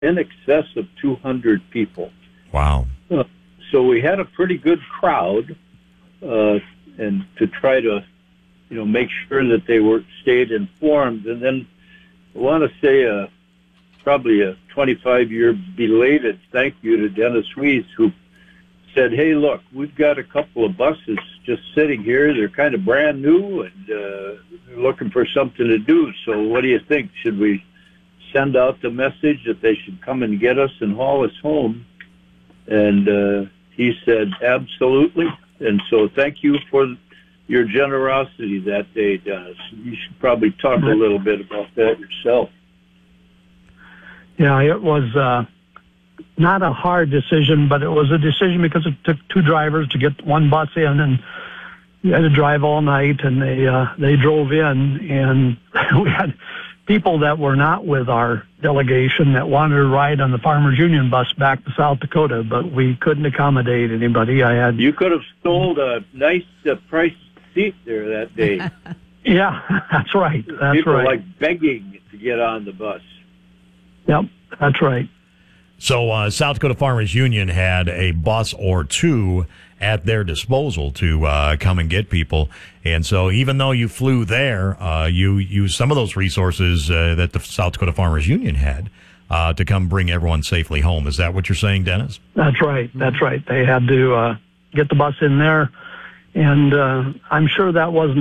in excess of 200 people. Wow. So we had a pretty good crowd, and to try to, make sure that they stayed informed. And then I want to say probably a 25-year belated thank you to Dennis Weiss, who said, hey, look, we've got a couple of buses just sitting here. They're kind of brand new, and they're looking for something to do. So what do you think? Should we send out the message that they should come and get us and haul us home? And he said, absolutely. And so thank you for your generosity that day, Dennis. You should probably talk a little bit about that yourself. Yeah, it was not a hard decision, but it was a decision because it took two drivers to get one bus in, and you had to drive all night, and they drove in, and we had people that were not with our delegation that wanted to ride on the Farmers Union bus back to South Dakota, but we couldn't accommodate anybody. You could have stole a nice price seat there that day. Yeah, that's right. People were like begging to get on the bus. Yep, that's right. So South Dakota Farmers Union had a bus or two at their disposal to come and get people. And so even though you flew there, you used some of those resources that the South Dakota Farmers Union had to come bring everyone safely home. Is that what you're saying, Dennis? That's right. That's right. They had to get the bus in there. And I'm sure that wasn't